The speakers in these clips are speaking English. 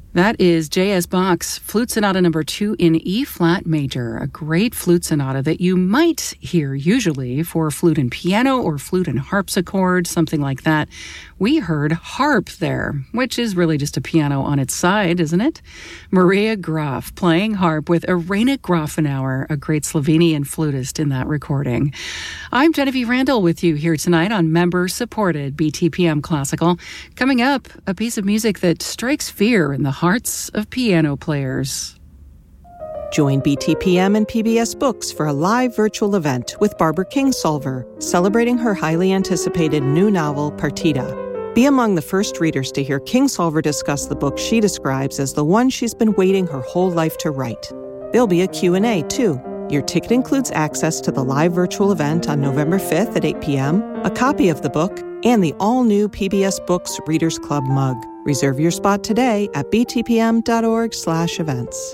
That is J.S. Bach's Flute Sonata No. 2 in E-flat major, a great flute sonata that you might hear usually for flute and piano or flute and harpsichord, something like that. We heard harp there, which is really just a piano on its side, isn't it? Maria Graf playing harp with Irena Grafenauer, a great Slovenian flutist in that recording. I'm Genevieve Randall with you here tonight on member-supported BTPM Classical. Coming up, a piece of music that strikes fear in the hearts of piano players. Join BTPM and PBS Books for a live virtual event with Barbara Kingsolver, celebrating her highly anticipated new novel, Partita. Be among the first readers to hear Kingsolver discuss the book she describes as the one she's been waiting her whole life to write. There'll be a Q&A, too. Your ticket includes access to the live virtual event on November 5th at 8 p.m., a copy of the book, and the all-new PBS Books Readers Club mug. Reserve your spot today at btpm.org/events.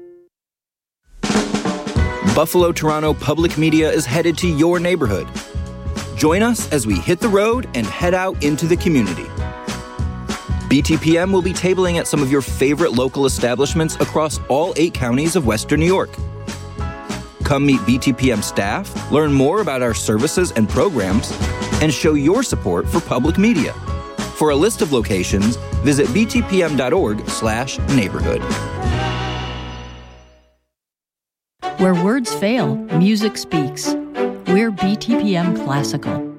Buffalo Toronto Public Media is headed to your neighborhood. Join us as we hit the road and head out into the community. BTPM will be tabling at some of your favorite local establishments across all 8 counties of Western New York. Come meet BTPM staff, learn more about our services and programs, and show your support for public media. For a list of locations, visit btpm.org/neighborhood. Where words fail, music speaks. We're BTPM Classical.